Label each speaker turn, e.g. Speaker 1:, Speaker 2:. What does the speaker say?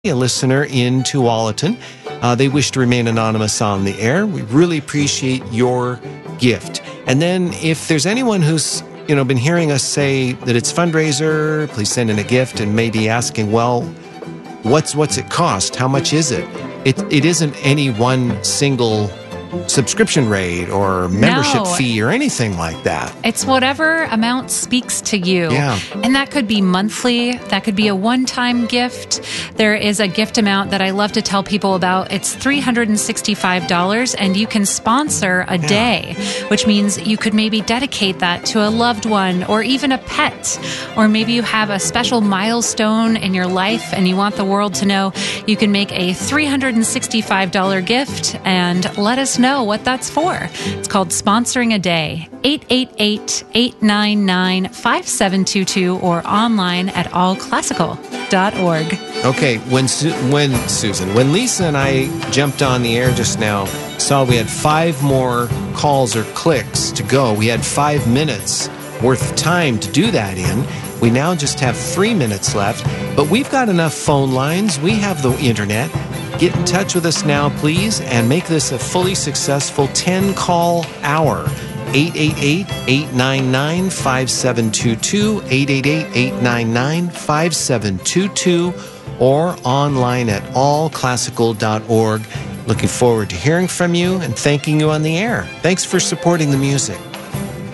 Speaker 1: a listener in Tualatin. They wish to remain anonymous on the air. We really appreciate your gift. And then if there's anyone who's been hearing us say that it's fundraiser, please send in a gift, and maybe asking, well, what's it cost? How much is it? It isn't any one single subscription rate or membership fee or anything like that.
Speaker 2: It's whatever amount speaks to you.
Speaker 1: Yeah.
Speaker 2: And that could be monthly. That could be a one-time gift. There is a gift amount that I love to tell people about. It's $365, and you can sponsor a day, which means you could maybe dedicate that to a loved one or even a pet. Or maybe you have a special milestone in your life and you want the world to know. You can make a $365 gift and let us know what that's for. It's called Sponsoring a Day. 888-899-5722 or online at allclassical.org.
Speaker 1: Okay, when Lisa and I jumped on the air just now, saw we had 5 more calls or clicks to go. We had 5 minutes worth of time to do that in. We now just have 3 minutes left, but we've got enough phone lines. We have the internet. Get in touch with us now, please, and make this a fully successful 10-call hour. 888-899-5722, 888-899-5722, or online at allclassical.org. Looking forward to hearing from you and thanking you on the air. Thanks for supporting the music.